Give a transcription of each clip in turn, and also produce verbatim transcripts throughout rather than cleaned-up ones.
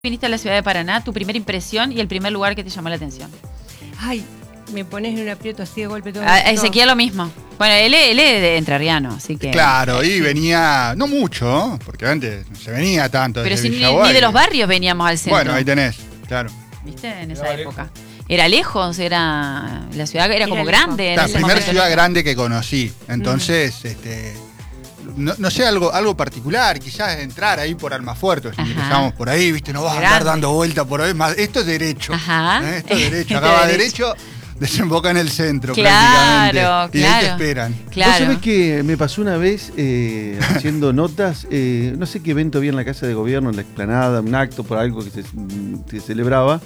Viniste a la ciudad de Paraná, tu primera impresión y el primer lugar que te llamó la atención. Ay, me pones en un aprieto así de golpe todo. A Ezequiel lo mismo. Bueno, él, él es de entrerriano, así que... Claro, y venía, no mucho, porque antes no se venía tanto. Pero si ni, ni de los barrios veníamos al centro. Bueno, ahí tenés, claro. ¿Viste? En esa era época. Lejos. Era lejos, era la ciudad era, era como lejos. grande. La primera ciudad grande que conocí, entonces, mm. este... No, no sé, algo, algo particular, quizás entrar ahí por Almafuerte, si empezamos por ahí, viste, no vas a andar dando vuelta por ahí, más, esto es derecho, ¿eh? Esto es derecho, acá va derecho, desemboca en el centro, claro, prácticamente, y claro, ahí te esperan. Claro. ¿Vos sabés que me pasó una vez eh, haciendo notas, eh, no sé qué evento había en la Casa de Gobierno, en la explanada, un acto por algo que se, que se celebraba,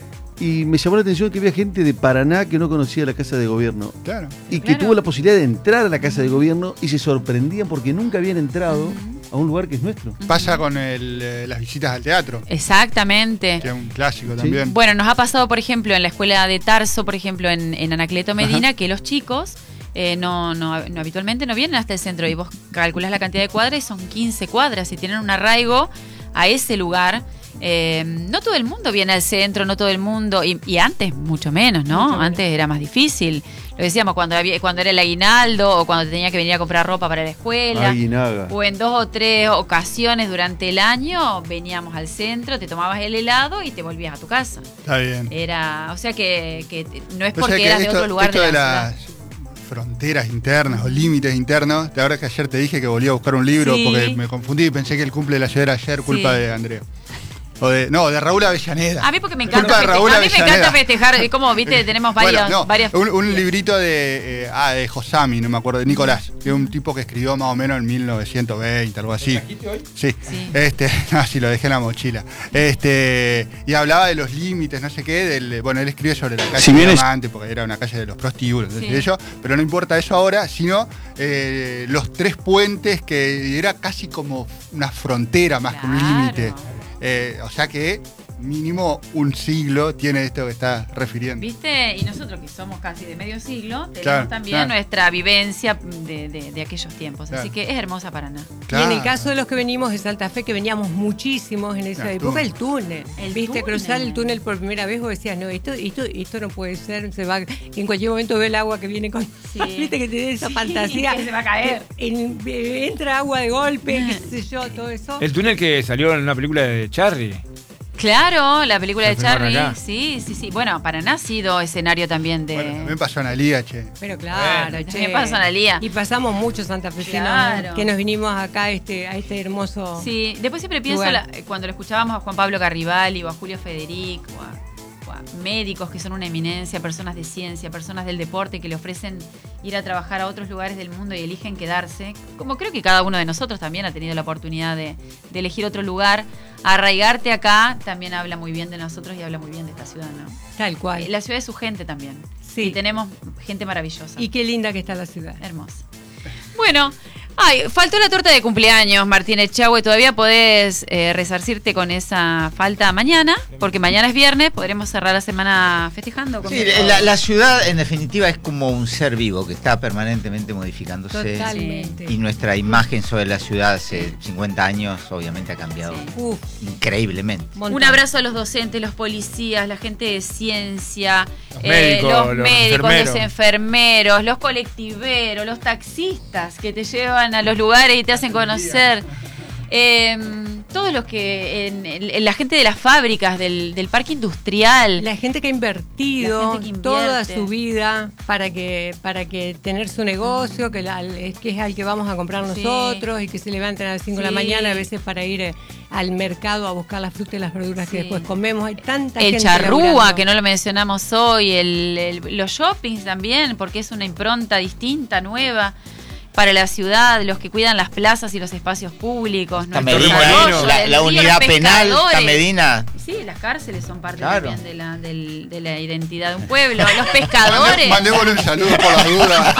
y me llamó la atención que había gente de Paraná que no conocía la Casa de Gobierno. Claro. Y que claro. tuvo la posibilidad de entrar a la Casa de Gobierno y se sorprendían porque nunca habían entrado uh-huh. a un lugar que es nuestro. Pasa con el, eh, las visitas al teatro. Exactamente. Que es un clásico también. ¿Sí? Bueno, nos ha pasado, por ejemplo, en la escuela de Tarso, por ejemplo, en, en Anacleto Medina, ajá. que los chicos eh, no, no, no habitualmente no vienen hasta el centro y vos calculás la cantidad de cuadras y son quince cuadras y tienen un arraigo a ese lugar. Eh, no todo el mundo viene al centro, no todo el mundo, y, y antes mucho menos, ¿no? Mucho antes menos. Era más difícil. Lo decíamos cuando, había, cuando era el aguinaldo o cuando tenía que venir a comprar ropa para la escuela. Aguinaga. O en dos o tres ocasiones durante el año veníamos al centro, te tomabas el helado y te volvías a tu casa. Está bien. Era, o sea que, que no es o porque sea eras esto, de otro lugar esto de, de la las fronteras internas o límites internos. La verdad es que ayer te dije que volví a buscar un libro sí. porque me confundí y pensé que el cumple de la ciudad era ayer, culpa sí. de Andrea. O de, no, de Raúl Avellaneda. A mí porque me encanta festejar. A mí me encanta festejar. Como viste, tenemos varios, bueno, no, varias. Un, un librito de, eh, ah, de Josami, no me acuerdo, de Nicolás, que es un tipo que escribió más o menos en mil novecientos veinte, algo así. ¿Lo trajiste hoy? Sí. sí. Este, no, sí, lo dejé en la mochila. Este, y hablaba de los límites, no sé qué, del, bueno, él escribe sobre la calle si de Diamante, porque era una calle de los prostíbulos, sí. ello, pero no importa eso ahora, sino eh, los tres puentes que era casi como una frontera más claro. que un límite. Eh, o sea que mínimo un siglo tiene esto que está refiriendo. ¿Viste? Y nosotros que somos casi de medio siglo, tenemos claro, también claro. nuestra vivencia de, de, de aquellos tiempos. Claro. Así que es hermosa Paraná. Claro. Y en el caso de los que venimos de Santa Fe, que veníamos muchísimos en esa claro, época, el túnel. El ¿Viste? Túnel. Cruzar el túnel por primera vez, vos decías, no, esto, esto, esto no puede ser, se va, en cualquier momento ve el agua que viene con... Sí. ¿Viste? Que tiene esa sí, fantasía. Que se va a caer. En, entra agua de golpe, qué sé yo, todo eso. El túnel que salió en una película de Charlie. Claro, la película de Charlie, sí, sí, sí. Bueno, Paraná ha sido escenario también de... Bueno, también pasó Analía, che. Pero claro, bueno, che. También pasó Analía. Y pasamos muchos santafesinos claro. que nos vinimos acá este, a este hermoso Sí, después siempre pienso la, cuando lo escuchábamos a Juan Pablo Carribali o a Julio Federico, o a, o a médicos que son una eminencia, personas de ciencia, personas del deporte que le ofrecen ir a trabajar a otros lugares del mundo y eligen quedarse, como creo que cada uno de nosotros también ha tenido la oportunidad de, de elegir otro lugar. Arraigarte acá también habla muy bien de nosotros y habla muy bien de esta ciudad, ¿no? Tal cual. La ciudad es su gente también. Sí. Y tenemos gente maravillosa. Y qué linda que está la ciudad. Hermosa. Bueno, ay, faltó la torta de cumpleaños, Martín Echagüe. Todavía podés eh, resarcirte con esa falta mañana, porque mañana es viernes, podremos cerrar la semana festejando. Sí, la, la ciudad en definitiva es como un ser vivo que está permanentemente modificándose. Totalmente. Y nuestra imagen sobre la ciudad hace cincuenta años obviamente ha cambiado sí. Uf. increíblemente. Montón. Un abrazo a los docentes, los policías, la gente de ciencia, los médicos, eh, los, los, médicos enfermeros. los enfermeros, los colectiveros, los taxistas que te llevan a los lugares y te hacen conocer. Eh, todos los que, en, en, la gente de las fábricas, del, del parque industrial. La gente que ha invertido que toda su vida para que para que tener su negocio, que, la, que es al que vamos a comprar nosotros sí. y que se levantan a las cinco sí. de la mañana a veces para ir eh, al mercado a buscar las frutas y las verduras sí. que después comemos. Hay tanta el gente charrúa, laburando. que no lo mencionamos hoy, el, el, los shoppings también, porque es una impronta distinta, nueva. Para la ciudad, los que cuidan las plazas y los espacios públicos. Está Medina, la, la unidad penal, está Medina. Sí, las cárceles son parte claro. también de la, de, de la identidad de un pueblo. Los pescadores. Mandémosle un saludo por las dudas.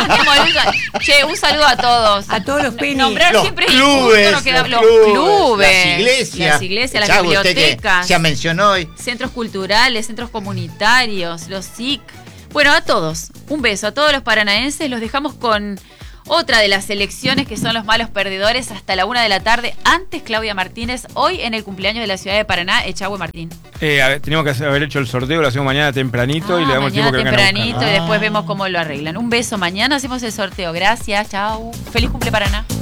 Che, un saludo a todos. A todos los penis. Nombrar los siempre clubes, los, los, los clubes, clubes, las iglesias, las, iglesias, las Chago, bibliotecas. Se mencionó hoy. Centros culturales, centros comunitarios, los S I C. Bueno, a todos. Un beso a todos los paranaenses. Los dejamos con Otra de las elecciones que son los malos perdedores hasta la una de la tarde. Antes Claudia Martínez, hoy en el cumpleaños de la ciudad de Paraná, Echagüe Martín. Eh, a ver, teníamos que haber hecho el sorteo, lo hacemos mañana tempranito ah, y le damos tiempo que vengan a buscarlo. Tempranito y después vemos cómo lo arreglan. Un beso, mañana hacemos el sorteo. Gracias, chao. Feliz cumple Paraná.